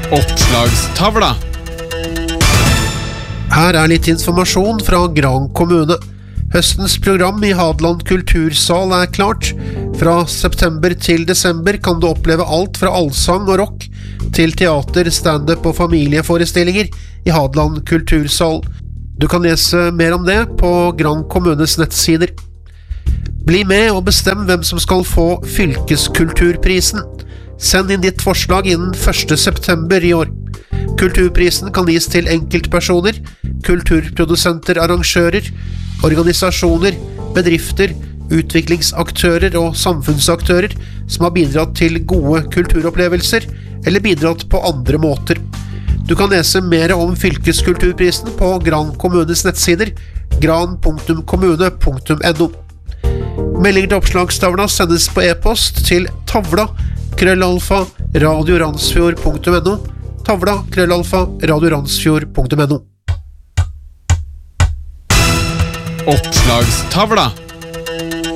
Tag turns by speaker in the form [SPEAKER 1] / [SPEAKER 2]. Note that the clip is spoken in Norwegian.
[SPEAKER 1] Oppslagstavla.
[SPEAKER 2] Her litt informasjon fra Gran kommune. Høstens program I Hadeland kultursal klart. Fra september til desember kan du oppleve alt fra allsang og rock til teater, stand-up og familieforestillinger I Hadeland kultursal. Du kan lese mer om det på Gran kommunes nettsider. Bli med og bestem hvem som skal få fylkeskulturprisen. Send inn ditt forslag innen 1. september I år. Kulturprisen kan gis til enkeltpersoner, kulturprodusenter, arrangører, organisasjoner, bedrifter, utviklingsaktører og samfunnsaktører som har bidratt til gode kulturopplevelser eller bidratt på andre måter. Du kan lese mer om fylkeskulturprisen på Gran kommunes nettsider gran.kommune.no. Meldinger til oppslagstavla sendes på e-post til tavla@radioransfjord.no tavla@radioransfjord.no.
[SPEAKER 1] Oppslagstavla.